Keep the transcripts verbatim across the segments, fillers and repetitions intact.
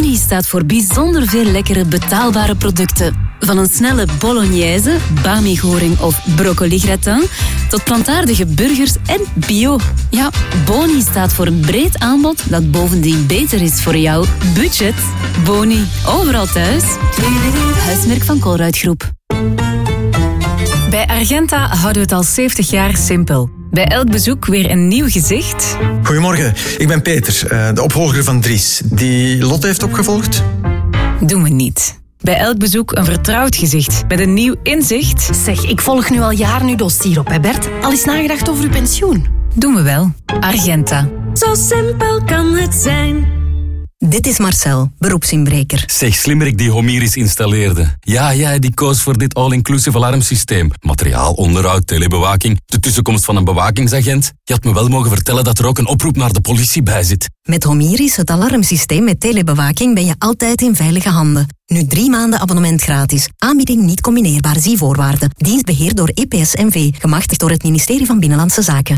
Boni staat voor bijzonder veel lekkere betaalbare producten. Van een snelle bolognese, bami-goring of broccoli-gratin tot plantaardige burgers en bio. Ja, Boni staat voor een breed aanbod dat bovendien beter is voor jouw budget. Boni, overal thuis. Huismerk van Colruyt Groep. Bij Argenta houden we het al zeventig jaar simpel. Bij elk bezoek weer een nieuw gezicht. Goedemorgen, ik ben Peter, de opvolger van Dries. Die Lotte heeft opgevolgd? Doen we niet. Bij elk bezoek een vertrouwd gezicht met een nieuw inzicht. Zeg, ik volg nu al jaren uw dossier op, hè Bert? Al eens nagedacht over uw pensioen? Doen we wel. Argenta. Zo simpel kan het zijn. Dit is Marcel, beroepsinbreker. Zeg, slimmerik die Homiris installeerde. Ja, ja, die koos voor dit all-inclusive alarmsysteem. Materiaal, onderhoud, telebewaking, de tussenkomst van een bewakingsagent. Je had me wel mogen vertellen dat er ook een oproep naar de politie bij zit. Met Homiris, het alarmsysteem met telebewaking, ben je altijd in veilige handen. Nu drie maanden abonnement gratis. Aanbieding niet combineerbaar, zie voorwaarden. Dienst beheerd door E P S N V, gemachtigd door het ministerie van Binnenlandse Zaken.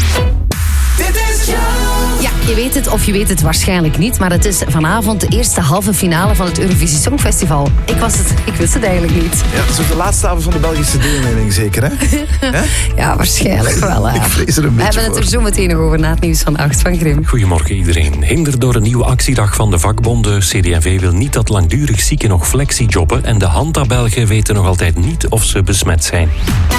Ja, je weet het of je weet het waarschijnlijk niet, maar het is vanavond de eerste halve finale van het Eurovisie Songfestival. Ik was het, ik wist het eigenlijk niet. Ja, het is ook de laatste avond van de Belgische deelneming, zeker, hè? Hè? Ja, waarschijnlijk wel. Ik vrees er een We beetje hebben het voor. er zo meteen nog over na het nieuws van acht van Grim. Goedemorgen iedereen. Hinder door een nieuwe actiedag van de vakbonden. C D en V wil niet dat langdurig zieken nog flexijobben en de Hanta-Belgen weten nog altijd niet of ze besmet zijn.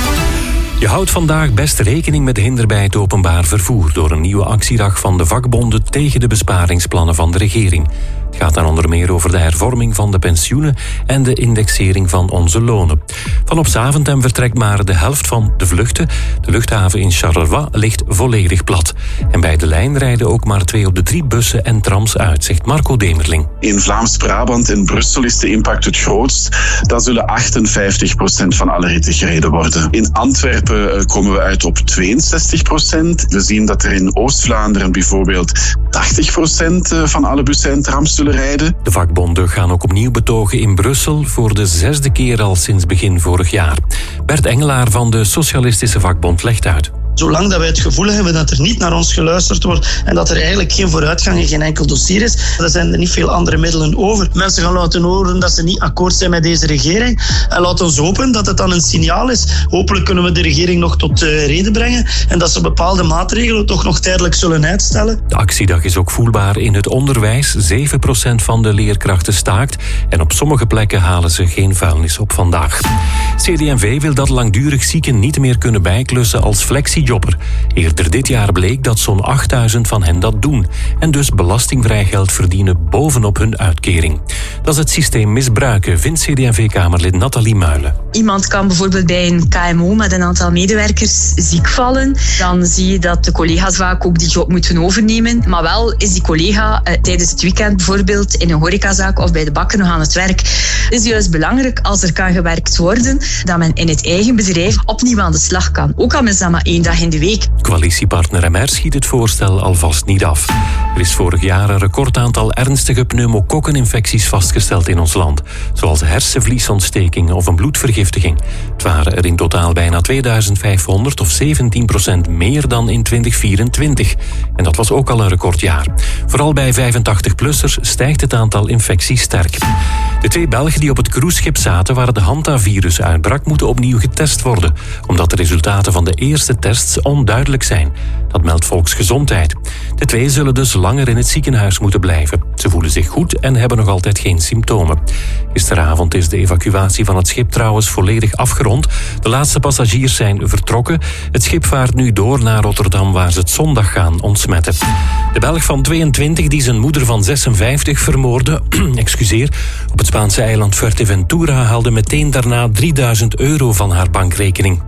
Je houdt vandaag best rekening met hinder bij het openbaar vervoer door een nieuwe actiedag van de vakbonden tegen de besparingsplannen van de regering. Het gaat dan onder meer over de hervorming van de pensioenen en de indexering van onze lonen. Vanop Zaventem vertrekt maar de helft van de vluchten. De luchthaven in Charleroi ligt volledig plat. En bij de lijn rijden ook maar twee op de drie bussen en trams uit, zegt Marco Demerling. In Vlaams-Brabant en Brussel is de impact het grootst. Daar zullen achtenvijftig procent van alle ritten gereden worden. In Antwerpen komen we uit op tweeënzestig procent. We zien dat er in Oost-Vlaanderen bijvoorbeeld tachtig procent van alle bussen en trams zullen rijden. De vakbonden gaan ook opnieuw betogen in Brussel voor de zesde keer al sinds begin vorig jaar. Bert Engelaar van de Socialistische Vakbond legt uit. Zolang dat wij het gevoel hebben dat er niet naar ons geluisterd wordt en dat er eigenlijk geen vooruitgang in geen enkel dossier is, dan zijn er niet veel andere middelen over. Mensen gaan laten horen dat ze niet akkoord zijn met deze regering. En laat ons hopen dat het dan een signaal is. Hopelijk kunnen we de regering nog tot uh, reden brengen en dat ze bepaalde maatregelen toch nog tijdelijk zullen uitstellen. De actiedag is ook voelbaar in het onderwijs. zeven procent van de leerkrachten staakt en op sommige plekken halen ze geen vuilnis op vandaag. C D en V wil dat langdurig zieken niet meer kunnen bijklussen als flexi jobber. Eerder dit jaar bleek dat zo'n achtduizend van hen dat doen en dus belastingvrij geld verdienen bovenop hun uitkering. Dat is het systeem misbruiken, vindt C D en V-kamerlid Nathalie Muilen. Iemand kan bijvoorbeeld bij een K M O met een aantal medewerkers ziek vallen. Dan zie je dat de collega's vaak ook die job moeten overnemen. Maar wel is die collega uh, tijdens het weekend bijvoorbeeld in een horecazaak of bij de bakker nog aan het werk. Het is juist belangrijk als er kan gewerkt worden, dat men in het eigen bedrijf opnieuw aan de slag kan. Ook al is dat maar één dag in de week. Coalitiepartner M R schiet het voorstel alvast niet af. Er is vorig jaar een recordaantal ernstige pneumokokkeninfecties vastgesteld in ons land, zoals hersenvliesontstekingen of een bloedvergiftiging. Het waren er in totaal bijna tweeduizend vijfhonderd of zeventien procent meer dan in twintig vierentwintig. En dat was ook al een recordjaar. Vooral bij vijfentachtig-plussers stijgt het aantal infecties sterk. De twee Belgen die op het cruiseschip zaten waar de Hanta-virus uitbrak, moeten opnieuw getest worden, omdat de resultaten van de eerste tests onduidelijk zijn. Dat meldt Volksgezondheid. De twee zullen dus langer in het ziekenhuis moeten blijven. Ze voelen zich goed en hebben nog altijd geen symptomen. Gisteravond is de evacuatie van het schip trouwens volledig afgerond. De laatste passagiers zijn vertrokken. Het schip vaart nu door naar Rotterdam, waar ze het zondag gaan ontsmetten. De Belg van tweeëntwintig die zijn moeder van zesenvijftig vermoordde, excuseer, op het Spaanse eiland Fuerteventura haalde meteen daarna drieduizend euro van haar bankrekening.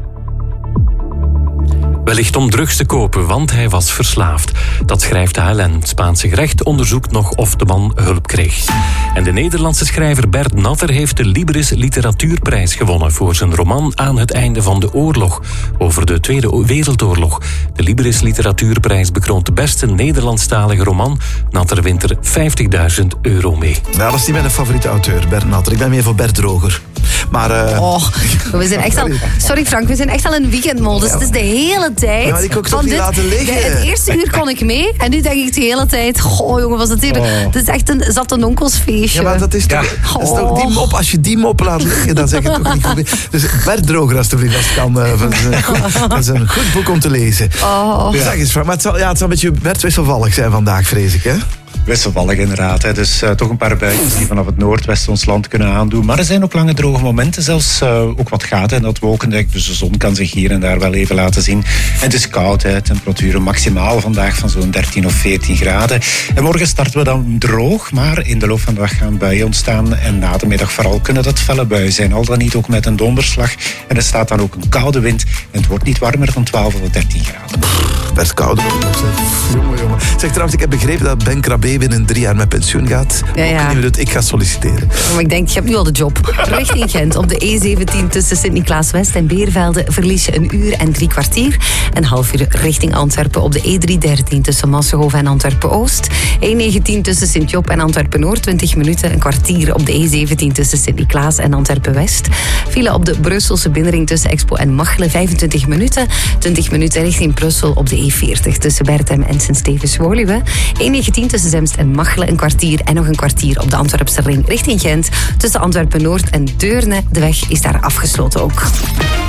Wellicht om drugs te kopen, want hij was verslaafd. Dat schrijft de H L N. Het Spaanse gerecht onderzoekt nog of de man hulp kreeg. En de Nederlandse schrijver Bert Natter heeft de Libris Literatuurprijs gewonnen voor zijn roman Aan het einde van de oorlog, over de Tweede Wereldoorlog. De Libris Literatuurprijs bekroont de beste Nederlandstalige roman. Natter wint er vijftigduizend euro mee. Ja, dat is niet mijn favoriete auteur, Bert Natter. Ik ben meer voor Bert Droger. Maar, uh... oh, we zijn echt al... Sorry Frank, we zijn echt al in weekendmodus. Ja. Het is de hele tijd. Ja, die kon ik toch niet dit, laten liggen. De, het eerste uur kon ik mee. En nu denk ik de hele tijd... Goh, jongen, was het hier... Oh. Het is echt een zat een onkelsfeestje. Ja, maar dat is toch... Ja. Dat is toch die mop, als je die mop laat liggen, dan zeg je het toch niet goed. Dus Bert Droger, alstublieft, als het kan. Uh, van, uh, goed, dat is een goed boek om te lezen. Oh. Ja. Zeg eens, Frank, maar het zal, ja, het zal een beetje Bert wisselvallig zijn vandaag, vrees ik, hè? Wisselvallig inderdaad. Hè. Dus uh, toch een paar buitjes die vanaf het noordwesten ons land kunnen aandoen. Maar er zijn ook lange droge momenten. Zelfs uh, ook wat gaten in dat wolkendek. Dus de zon kan zich hier en daar wel even laten zien. En het is koud. Hè. Temperaturen maximaal vandaag van zo'n dertien of veertien graden. En morgen starten we dan droog. Maar in de loop van de dag gaan buien ontstaan. En na de middag vooral kunnen dat felle buien zijn. Al dan niet ook met een donderslag. En er staat dan ook een koude wind. En het wordt niet warmer dan twaalf of dertien graden. Pff, best koud. Jongen, jongen. Zeg trouwens, ik heb begrepen dat Ben Krabbe binnen drie jaar met pensioen gaat. Ja, ja. Ik, ik ga solliciteren. Maar ik denk, je hebt nu al de job. Richting Gent op de E zeventien tussen Sint-Niklaas-West en Beervelde verlies je een uur en drie kwartier. En half uur richting Antwerpen op de E driehonderddertien tussen Massenhoven en Antwerpen-Oost. E negentien tussen Sint-Job en Antwerpen-Noord, twintig minuten. Een kwartier op de E zeventien tussen Sint-Niklaas en Antwerpen-West. File op de Brusselse binnenring tussen Expo en Machelen, vijfentwintig minuten. twintig minuten richting Brussel op de E veertig tussen Berthem en Sint-Stevens-Woluwe. E negentien tussen Zemst en Machelen een kwartier en nog een kwartier op de Antwerpse ring richting Gent. Tussen Antwerpen-Noord en Deurne. De weg is daar afgesloten ook.